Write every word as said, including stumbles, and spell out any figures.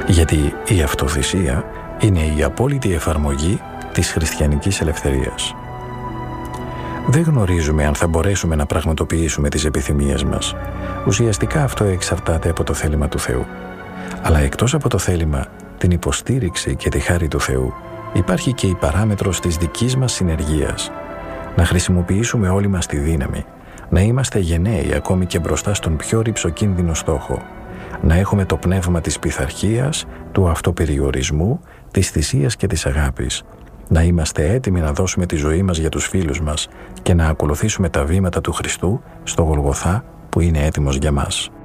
Γιατί η αυτοθυσία είναι η απόλυτη εφαρμογή της χριστιανικής ελευθερίας. Δεν γνωρίζουμε αν θα μπορέσουμε να πραγματοποιήσουμε τις επιθυμίες μας. Ουσιαστικά αυτό εξαρτάται από το θέλημα του Θεού. Αλλά εκτός από το θέλημα, την υποστήριξη και τη χάρη του Θεού, υπάρχει και η παράμετρος της δικής μας συνεργίας. Να χρησιμοποιήσουμε όλη μας τη δύναμη, να είμαστε γενναίοι ακόμη και μπροστά στον πιο ρυψοκίνδυνο στόχο, να έχουμε το πνεύμα της πειθαρχίας, του αυτοπεριορισμού, της θυσίας και της αγάπης, να είμαστε έτοιμοι να δώσουμε τη ζωή μας για τους φίλους μας και να ακολουθήσουμε τα βήματα του Χριστού στο Γολγοθά που είναι έτοιμος για μας.